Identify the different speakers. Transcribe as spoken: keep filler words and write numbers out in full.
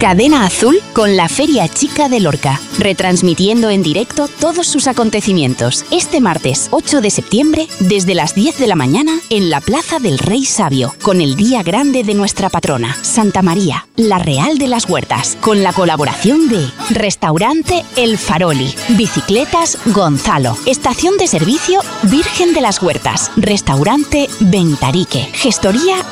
Speaker 1: Cadena Azul con la Feria Chica de Lorca, retransmitiendo en directo todos sus acontecimientos este martes ocho de septiembre desde las diez de la mañana en la Plaza del Rey Sabio, con el día grande de nuestra patrona, Santa María, la Real de las Huertas, con la colaboración de Restaurante El Faroli, Bicicletas Gonzalo, Estación de Servicio Virgen de las Huertas, Restaurante Ventarique, Gestoría